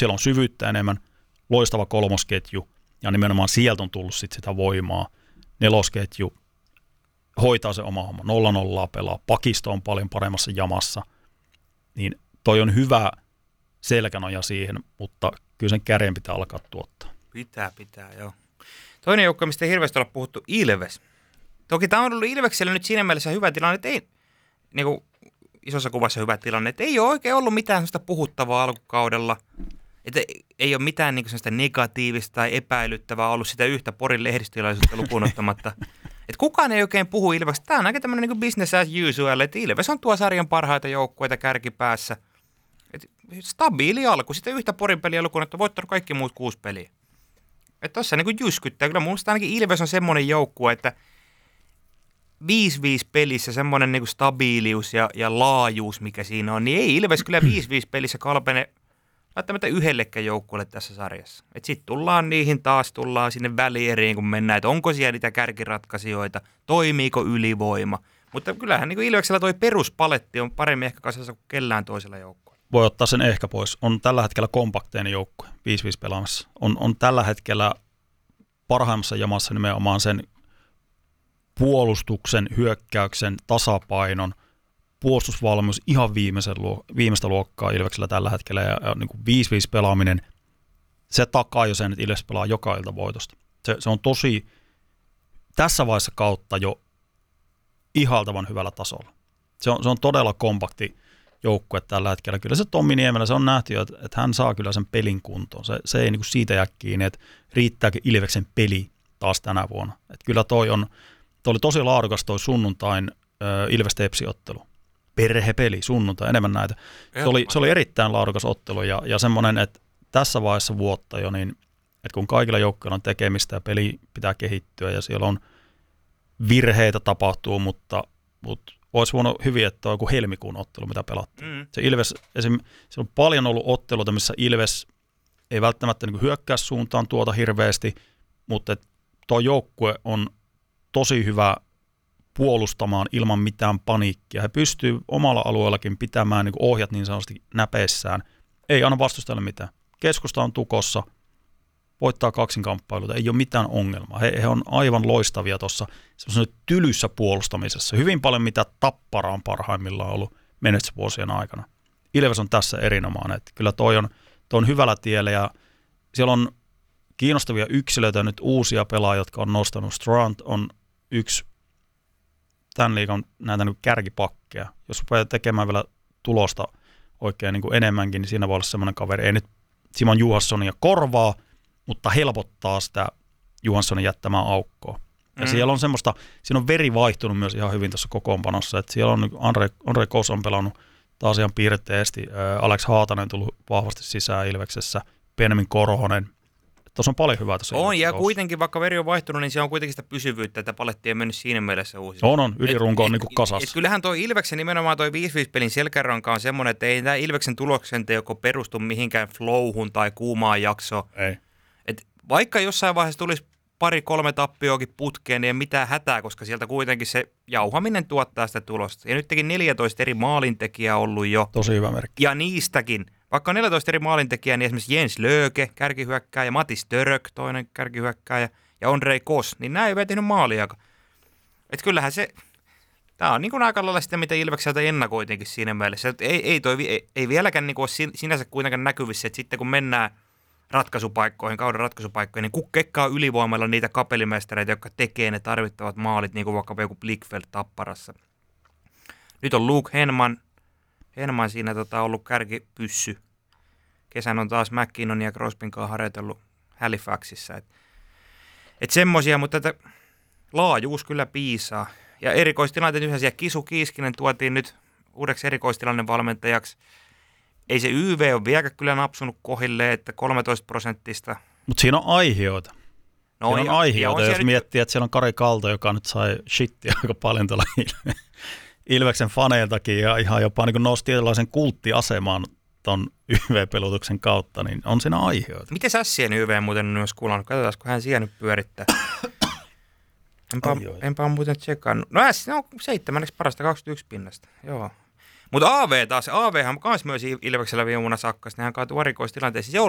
siellä on syvyyttä enemmän, loistava kolmosketju, ja nimenomaan sieltä on tullut sit sitä voimaa. Nelosketju hoitaa se oma homma, 0-0 pelaa, pakisto on paljon paremmassa jamassa, niin toi on hyvä selkänoja siihen, mutta kyllä sen kärjen pitää alkaa tuottaa. Pitää, joo. Toinen joukko, mistä ei hirveästi olla puhuttu, Ilves. Toki tämä on ollut Ilveksellä nyt siinä mielessä hyvä tilanne, että ei, niin kuin isossa kuvassa hyvä tilanne, että ei ole oikein ollut mitään sellaista puhuttavaa alkukaudella. Että ei ole mitään niin kuin sellaista negatiivista tai epäilyttävää ollut sitä yhtä Porin lehdistötilaisuutta lukuun ottamatta. Että kukaan ei oikein puhu Ilveksestä. Tämä on aika tämmöinen niin business as usual, että Ilves on tuo sarjan parhaita joukkueita kärkipäässä. Et stabiili alku, sitä yhtä Porin peliä lukuun, että voittanut kaikki muut 6 peliä. Että tuossa niin kuin jyskyttää. Kyllä mun mielestä ainakin Ilves on semmoinen joukkue, että 5-5 pelissä semmoinen niin kuin stabiilius ja laajuus, mikä siinä on, niin ei Ilves kyllä 5-5 pelissä kalpene välttämättä yhdellekään joukkueelle tässä sarjassa. Sitten tullaan sinne välieriin, kun mennään, että onko siellä niitä kärkiratkaisijoita, toimiiko ylivoima. Mutta kyllähän niin kuin Ilveksellä toi peruspaletti on paremmin ehkä kasassa kuin kellään toisella joukkueella. Voi ottaa sen ehkä pois. On tällä hetkellä kompakteinen joukkue, 5-5 pelaamassa. On tällä hetkellä parhaimmassa jamassa nimenomaan sen puolustuksen, hyökkäyksen, tasapainon, puolustusvalmius ihan viimeistä luokkaa Ilveksellä tällä hetkellä ja niin kuin 5-5 pelaaminen, se takaa jo sen, että Ilves pelaa joka ilta voitosta. Se on tosi tässä vaiheessa kautta jo ihaltavan hyvällä tasolla. Se on todella kompakti joukkue tällä hetkellä. Kyllä se Tommi Niemelä, se on nähty jo, että hän saa kyllä sen pelin kuntoon. Se ei niin kuin siitä jää kiinni, että riittääkö Ilveksen peli taas tänä vuonna. Että kyllä toi oli tosi laadukas toi sunnuntain Ilves-Tepsi-ottelu. Perhepeli, sunnuntai, enemmän näitä. Se oli erittäin laadukas ottelu ja semmoinen, että tässä vaiheessa vuotta jo, niin että kun kaikilla joukkoilla on tekemistä ja peli pitää kehittyä ja siellä on virheitä tapahtuu, mutta olisi voinut hyvin, että on joku helmikuun ottelu, mitä pelattiin. Se Ilves, se on paljon ollut otteluita, missä Ilves ei välttämättä niin hyökkäyssuuntaan tuota hirveästi, mutta tuo joukkue on tosi hyvä puolustamaan ilman mitään paniikkia. He pystyy omalla alueellakin pitämään niin ohjat niin sanotusti näpeissään. Ei anna vastustajalle mitään. Keskusta on tukossa, voittaa kaksinkamppailuita, ei ole mitään ongelmaa. He on aivan loistavia tuossa tylyssä puolustamisessa. Hyvin paljon mitä Tappara on parhaimmillaan ollut menestysvuosien aikana. Ilves on tässä erinomainen. Että kyllä toi on hyvällä tiellä ja siellä on kiinnostavia yksilöitä nyt uusia pelaajia, jotka on nostanut. Strand on yksi tämän liigan näitä niin kärkipakkeja. Jos rupeaa tekemään vielä tulosta oikein niin kuin enemmänkin, niin siinä voi olla semmoinen kaveri. Ei nyt Simon Johanssonia korvaa, mutta helpottaa sitä Johanssonin jättämään aukkoa. Ja siellä on semmoista, siinä on veri vaihtunut myös ihan hyvin tuossa kokoonpanossa. Että siellä on Andre Kos on pelannut taas ihan piirteesti. Alex Haatanen tullut vahvasti sisään Ilveksessä. Benjamin Korhonen. Tuossa on paljon hyvää tuossa. On, ja kuitenkin vaikka veri on vaihtunut, niin se on kuitenkin sitä pysyvyyttä, että paletti ei mennyt siinä mielessä uusi. On, ylirunko on niin kuin kasassa. Kyllähän tuo Ilveksen nimenomaan tuo 5-5 pelin selkäranka on semmoinen, että ei tämä Ilveksen tuloksenteko perustu mihinkään flowhun tai kuumaan jaksoon. Ei. Et vaikka jossain vaiheessa tulisi 2-3 tappioakin putkeen, niin ei mitään hätää, koska sieltä kuitenkin se jauhaminen tuottaa sitä tulosta. Ja nytkin 14 eri maalintekijää ollut jo. Tosi hyvä merkki. Ja niistäkin, vaikka 14 eri maalintekijää, niin esimerkiksi Jens Lööke, kärkihyökkääjä, Matis Török, toinen kärkihyökkääjä, ja Ondrej Kos, niin nämä ei ole tehnyt maaliakaan. Että kyllähän se, tämä on niin kuin aika lailla sitä, mitä Ilvekseltä ennakoitinkin siinä mielessä. Että ei vieläkään niin kuin ole sinänsä kuitenkaan näkyvissä, että sitten kun mennään kauden ratkaisupaikkoihin, niin kekkaa ylivoimalla niitä kapellimestareita, jotka tekee ne tarvittavat maalit, niin kuin vaikka joku Blickfeld Tapparassa. Nyt on Luke Henman siinä ollut kärkipyssy. Kesän on taas McKinnon ja Crosbyn kanssa harjoitellut Halifaxissa. Et semmosia, mutta laajuus kyllä piisaa. Ja erikoistilanteet yhdessä. Kisu Kiiskinen tuotiin nyt uudeksi erikoistilannevalmentajaksi. Ei se YV ole vieläkään kyllä napsunut kohille, että 13%. Mutta siinä on aiheita. No, siinä on aiheita, jos miettii, että siellä on Kari Kalto, joka nyt sai shittiä aika paljon tuolla Ilveksen faneiltakin ja ihan jopa niin nosti tietynlaisen kulttiasemaan ton YV-pelutuksen kautta, niin on siinä aiheita. Miten Sässien YV muuten on myös kuulannut? Katsotaan, kun hän siellä nyt pyörittää. Enpä on muuten tsekannut. No Sässien on 7. parasta 21 pinnasta, joo. Mutta AVhan kans myös Ilveksellä viime vuonna sakkas, nehän kaatui varikoistilanteessa.